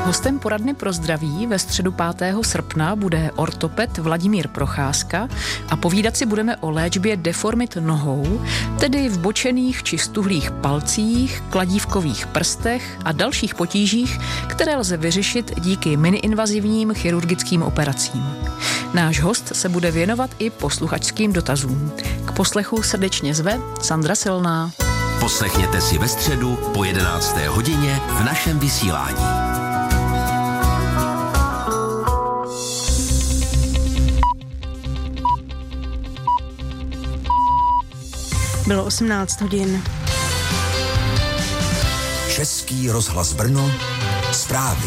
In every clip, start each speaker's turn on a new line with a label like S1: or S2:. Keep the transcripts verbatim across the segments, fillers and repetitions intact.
S1: Hostem poradny pro zdraví ve středu pátého srpna bude ortoped Vladimír Procházka a povídat si budeme o léčbě deformit nohou, tedy vbočených či stuhlých palcích, kladívkových prstech a dalších potížích, které lze vyřešit díky miniinvazivním chirurgickým operacím. Náš host se bude věnovat i posluchačským dotazům. K poslechu srdečně zve Sandra Silná.
S2: Poslechněte si ve středu po jedenácté hodině v našem vysílání.
S3: Bylo osmnáct hodin.
S2: Český rozhlas Brno, zprávy.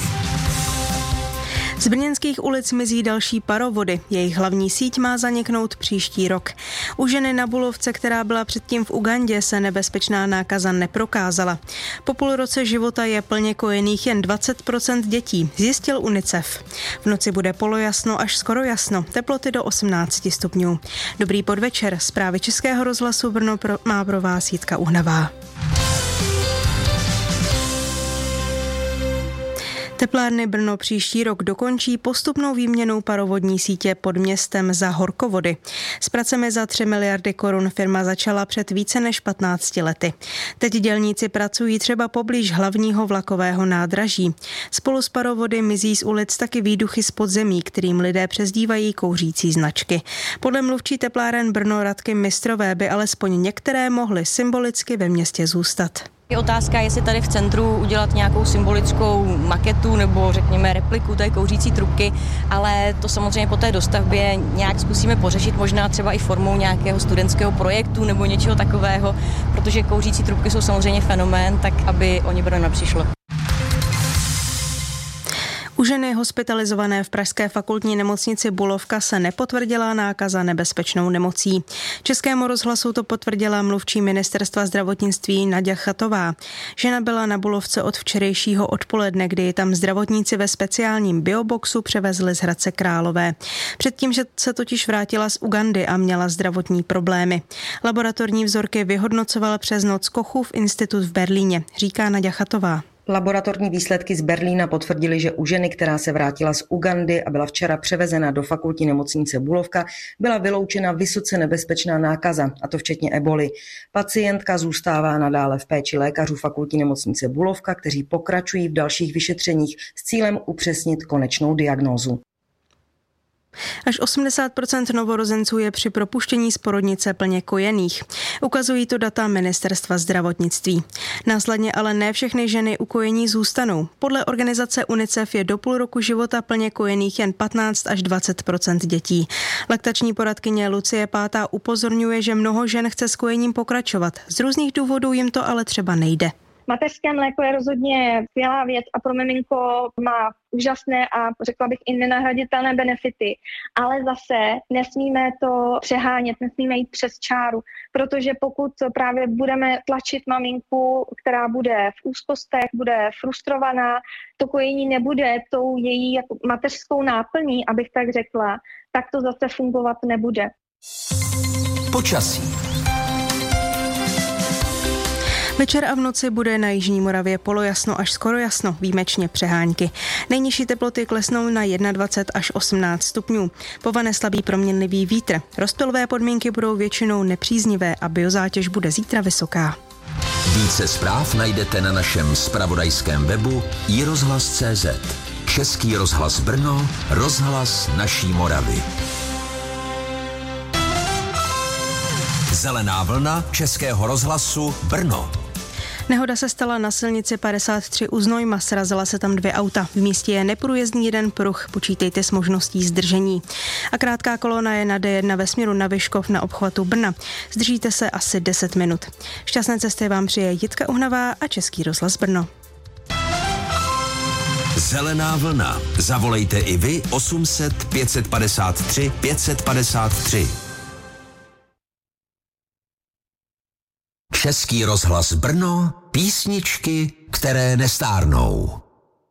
S3: Z brněnských ulic mizí další parovody. Jejich hlavní síť má zaniknout příští rok. U ženy na Bulovce, která byla předtím v Ugandě, se nebezpečná nákaza neprokázala. Po půl roce života je plně kojených jen dvacet procent dětí, zjistil UNICEF. V noci bude polojasno až skoro jasno, teploty do osmnáct stupňů. Dobrý podvečer, zprávy Českého rozhlasu Brno pro, má pro vás Jitka Uhnavá. Teplárny Brno příští rok dokončí postupnou výměnou parovodní sítě pod městem za horkovody. S pracemi za tři miliardy korun firma začala před více než patnácti lety. Teď dělníci pracují třeba poblíž hlavního vlakového nádraží. Spolu s parovody mizí z ulic taky výduchy z podzemí, kterým lidé přezdívají kouřící značky. Podle mluvčí tepláren Brno Radky Mistrové by alespoň některé mohly symbolicky ve městě zůstat.
S4: Je otázka, jestli tady v centru udělat nějakou symbolickou maketu nebo řekněme repliku té kouřící trubky, ale to samozřejmě po té dostavbě nějak zkusíme pořešit, možná třeba i formou nějakého studentského projektu nebo něčeho takového, protože kouřící trubky jsou samozřejmě fenomén, tak aby o ně Brno nepřišlo.
S3: U ženy hospitalizované v pražské fakultní nemocnici Bulovka se nepotvrdila nákaza nebezpečnou nemocí. Českému rozhlasu to potvrdila mluvčí ministerstva zdravotnictví Naďa Chatová. Žena byla na Bulovce od včerejšího odpoledne, kdy ji tam zdravotníci ve speciálním bioboxu převezli z Hradce Králové. Předtím, že se totiž vrátila z Ugandy a měla zdravotní problémy. Laboratorní vzorky vyhodnocoval přes noc Kochův institut v Berlíně, říká Naďa Chatová.
S5: Laboratorní výsledky z Berlína potvrdily, že u ženy, která se vrátila z Ugandy a byla včera převezena do fakultní nemocnice Bulovka, byla vyloučena vysoce nebezpečná nákaza, a to včetně eboli. Pacientka zůstává nadále v péči lékařů fakultní nemocnice Bulovka, kteří pokračují v dalších vyšetřeních s cílem upřesnit konečnou diagnózu.
S3: Až osmdesát procent novorozenců je při propuštění z porodnice plně kojených. Ukazují to data ministerstva zdravotnictví. Následně ale ne všechny ženy u kojení zůstanou. Podle organizace UNICEF je do půl roku života plně kojených jen patnáct až dvacet procent dětí. Laktační poradkyně Lucie Pátá upozorňuje, že mnoho žen chce s kojením pokračovat. Z různých důvodů jim to ale třeba nejde.
S6: Mateřské mléko je rozhodně skvělá věc a pro miminko má úžasné a řekla bych i nenahraditelné benefity, ale zase nesmíme to přehánět, nesmíme jít přes čáru, protože pokud právě budeme tlačit maminku, která bude v úzkostech, bude frustrovaná, to kojení nebude tou její jako mateřskou náplní, abych tak řekla, tak to zase fungovat nebude.
S2: Počasí.
S3: Večer a v noci bude na jižní Moravě polojasno až skoro jasno, výjimečně přehánky. Nejnižší teploty klesnou na dvacet jedna až osmnáct stupňů. Povane slabý proměnlivý vítr. Rozptylové podmínky budou většinou nepříznivé a biozátěž bude zítra vysoká.
S2: Více zpráv najdete na našem zpravodajském webu i rozhlas tečka cé zet. Český rozhlas Brno, rozhlas naší Moravy. Zelená vlna Českého rozhlasu Brno.
S3: Nehoda se stala na silnici padesát tři u Znojma, srazila se tam dvě auta. V místě je neprůjezdný jeden pruh, počítejte s možností zdržení. A krátká kolona je na dé jedna ve směru na Vyškov na obchvatu Brna. Zdržíte se asi deset minut. Šťastné cesty vám přeje Jitka Uhnavá a Český rozhlas Brno.
S2: Zelená vlna. Zavolejte i vy osm set pět padesát tři pět padesát tři. Český rozhlas Brno, písničky, které nestárnou.